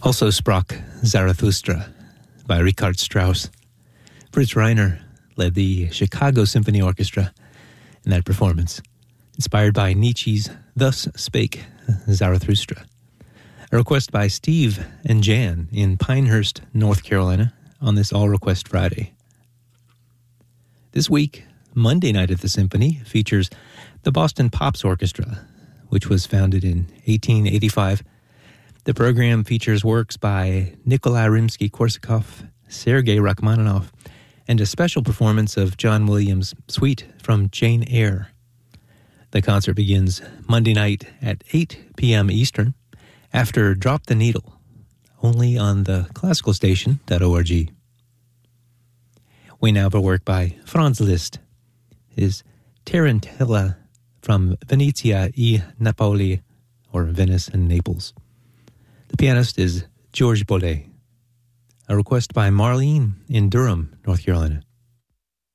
Also Sprach Zarathustra by Richard Strauss. Fritz Reiner led the Chicago Symphony Orchestra in that performance, inspired by Nietzsche's Thus Spake Zarathustra. A request by Steve and Jan in Pinehurst, North Carolina, on this All Request Friday. This week, Monday Night at the Symphony features the Boston Pops Orchestra, which was founded in 1885. The program features works by Nikolai Rimsky-Korsakov, Sergei Rachmaninoff, and a special performance of John Williams' Suite from Jane Eyre. The concert begins Monday night at 8 p.m. Eastern after Drop the Needle, only on the classicalstation.org. We now have a work by Franz Liszt, his Tarantella from Venezia e Napoli, or Venice and Naples. The pianist is Georges Boulez. A request by Marlene in Durham, North Carolina.